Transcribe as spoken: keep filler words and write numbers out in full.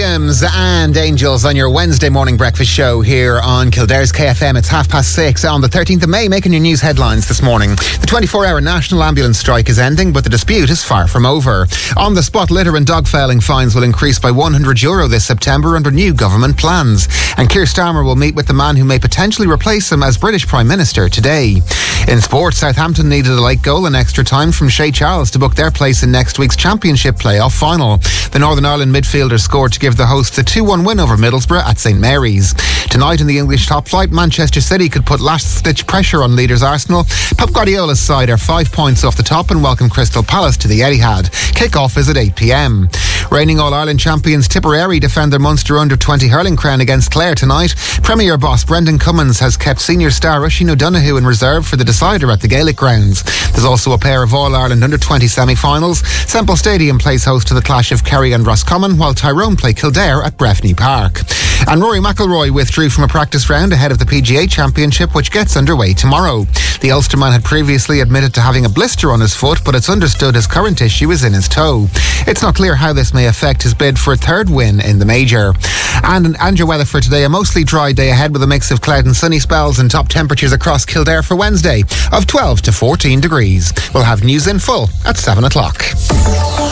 Williams and Angels on your Wednesday morning breakfast show here on Kildare's K F M. It's half past six on the thirteenth of May, making your news headlines this morning. The twenty-four hour national ambulance strike is ending, but the dispute is far from over. On the spot, litter and dog fouling fines will increase by one hundred euro this September under new government plans. And Keir Starmer will meet with the man who may potentially replace him as British Prime Minister today. In sports, Southampton needed a late goal in extra time from Shea Charles to book their place in next week's Championship playoff final. The Northern Ireland midfielder scored to give the hosts a two one win over Middlesbrough at St Mary's. Tonight in the English top flight, Manchester City could put last-ditch pressure on leaders Arsenal. Pep Guardiola's side are five points off the top and welcome Crystal Palace to the Etihad. Kick-off is at eight p.m. Reigning All-Ireland champions Tipperary defend their Munster under twenty hurling crown against Clare tonight. Premier boss Brendan Cummins has kept senior star Oisin O'Donoghue in reserve for the decider at the Gaelic grounds. There's also a pair of All-Ireland under twenty semi-finals. Semple Stadium plays host to the clash of Kerry and Roscommon, while Tyrone play Kildare at Breffni Park. And Rory McIlroy withdrew from a practice round ahead of the P G A Championship, which gets underway tomorrow. The Ulsterman had previously admitted to having a blister on his foot, but it's understood his current issue is in his toe. It's not clear how this may affect his bid for a third win in the major. And, and your weather for today, a mostly dry day ahead with a mix of cloud and sunny spells and top temperatures across Kildare for Wednesday of twelve to fourteen degrees. We'll have news in full at seven o'clock.